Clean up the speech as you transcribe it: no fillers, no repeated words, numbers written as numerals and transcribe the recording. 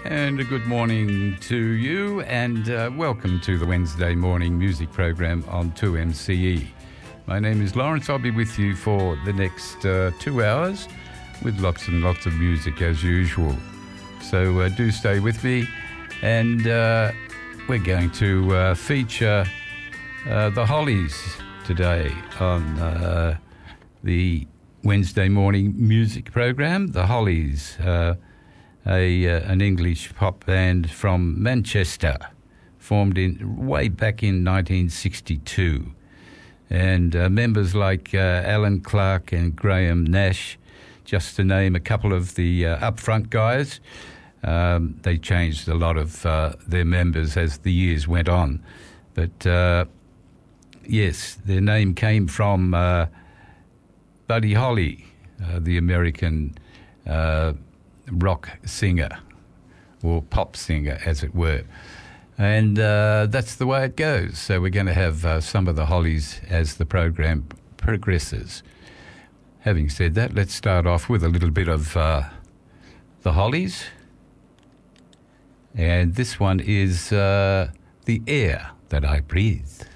And a good morning to you, and welcome to the Wednesday morning music program on 2MCE. My name is Lawrence. I'll be with you for the next 2 hours with lots and lots of music as usual. So do stay with me, and we're going to feature the Hollies today on the Wednesday morning music program. The Hollies, an English pop band from Manchester, formed way back in 1962. And members like Alan Clark and Graham Nash, just to name a couple of the up-front guys. They changed a lot of their members as the years went on. But, yes, their name came from Buddy Holly, the American rock singer, or pop singer, as it were. And that's the way it goes. So we're going to have some of the Hollies as the program progresses. Having said that, let's start off with a little bit of the Hollies. And this one is The Air That I Breathe.